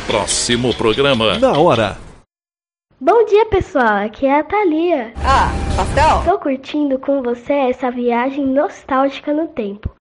Próximo programa. Na hora. Bom dia, pessoal. Aqui é a Thalia. Ah, pastel? Tô curtindo com você essa viagem nostálgica no tempo.